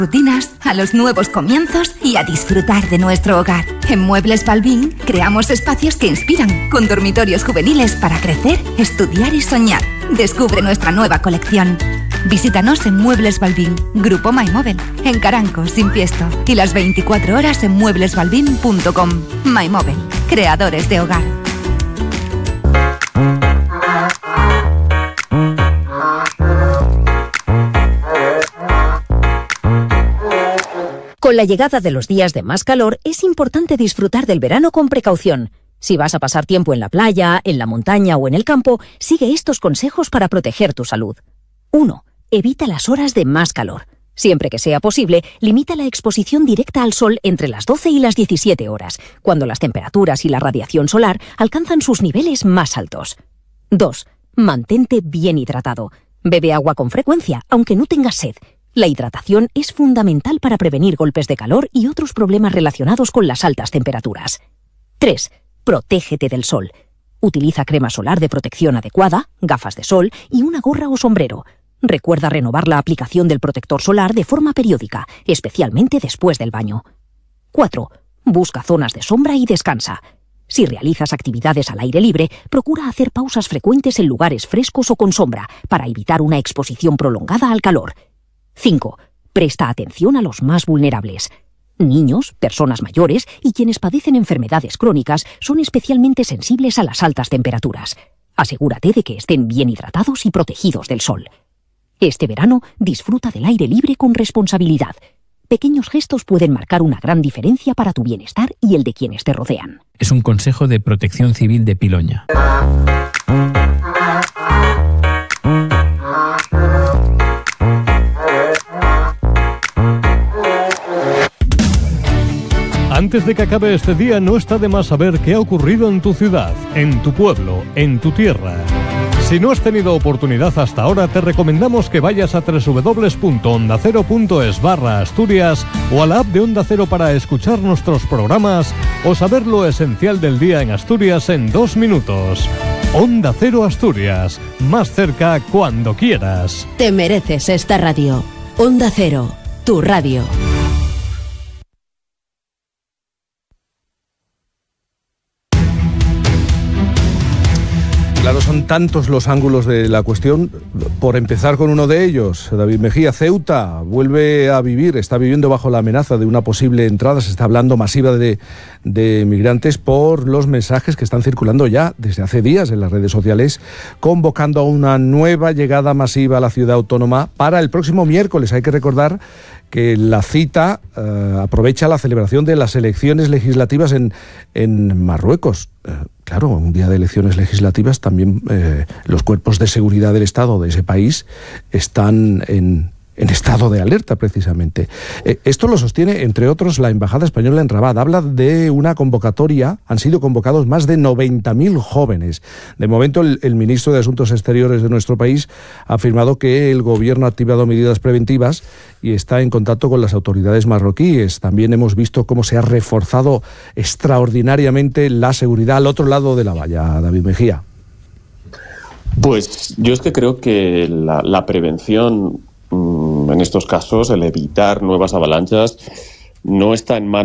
Rutinas, a los nuevos comienzos y a disfrutar de nuestro hogar. En Muebles Balbín creamos espacios que inspiran, con dormitorios juveniles para crecer, estudiar y soñar. Descubre nuestra nueva colección. Visítanos en Muebles Balbín, Grupo MyMóvil, en Caranco, Sin Piesto, y las 24 horas en mueblesbalbin.com. MyMóvil, creadores de hogar. Con la llegada de los días de más calor, es importante disfrutar del verano con precaución. Si vas a pasar tiempo en la playa, en la montaña o en el campo, sigue estos consejos para proteger tu salud. 1. Evita las horas de más calor. Siempre que sea posible, limita la exposición directa al sol entre las 12 y las 17 horas, cuando las temperaturas y la radiación solar alcanzan sus niveles más altos. 2. Mantente bien hidratado. Bebe agua con frecuencia, aunque no tengas sed. La hidratación es fundamental para prevenir golpes de calor y otros problemas relacionados con las altas temperaturas. 3. Protégete del sol. Utiliza crema solar de protección adecuada, gafas de sol y una gorra o sombrero. Recuerda renovar la aplicación del protector solar de forma periódica, especialmente después del baño. 4. Busca zonas de sombra y descansa. Si realizas actividades al aire libre, procura hacer pausas frecuentes en lugares frescos o con sombra para evitar una exposición prolongada al calor. 5. Presta atención a los más vulnerables. Niños, personas mayores y quienes padecen enfermedades crónicas son especialmente sensibles a las altas temperaturas. Asegúrate de que estén bien hidratados y protegidos del sol. Este verano, disfruta del aire libre con responsabilidad. Pequeños gestos pueden marcar una gran diferencia para tu bienestar y el de quienes te rodean. Es un consejo de Protección Civil de Piloña. Antes de que acabe este día, no está de más saber qué ha ocurrido en tu ciudad, en tu pueblo, en tu tierra. Si no has tenido oportunidad hasta ahora, te recomendamos que vayas a www.ondacero.es/Asturias o a la app de Onda Cero para escuchar nuestros programas o saber lo esencial del día en Asturias en 2 minutos. Onda Cero Asturias, más cerca cuando quieras. Te mereces esta radio. Onda Cero, tu radio. Claro, son tantos los ángulos de la cuestión. Por empezar con uno de ellos, David Mejía, Ceuta vuelve a vivir, está viviendo bajo la amenaza de una posible entrada. Se está hablando masiva de migrantes por los mensajes que están circulando ya desde hace días en las redes sociales, convocando a una nueva llegada masiva a la ciudad autónoma para el próximo miércoles. Hay que recordar que la cita aprovecha la celebración de las elecciones legislativas en Marruecos. Claro, un día de elecciones legislativas también los cuerpos de seguridad del Estado de ese país están en estado de alerta, precisamente. Esto lo sostiene, entre otros, la Embajada Española en Rabat. Habla de una convocatoria, han sido convocados más de 90.000 jóvenes. De momento, el ministro de Asuntos Exteriores de nuestro país ha afirmado que el gobierno ha activado medidas preventivas y está en contacto con las autoridades marroquíes. También hemos visto cómo se ha reforzado extraordinariamente la seguridad al otro lado de la valla. David Mejía. Pues yo es que creo que la prevención en estos casos, el evitar nuevas avalanchas, no está en manos